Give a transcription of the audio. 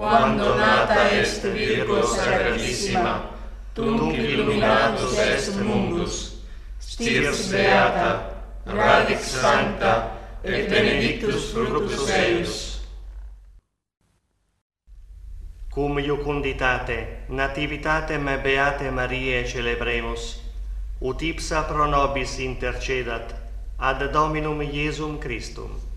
quando nata est Virgo Sacratissima, tunc illuminatus est mundus, stirs beata, radix sancta, et benedictus fructus eius. Cum iucunditate, nativitatem Beate Mariae celebremus, ut ipsa pro nobis intercedat ad Dominum Iesum Christum.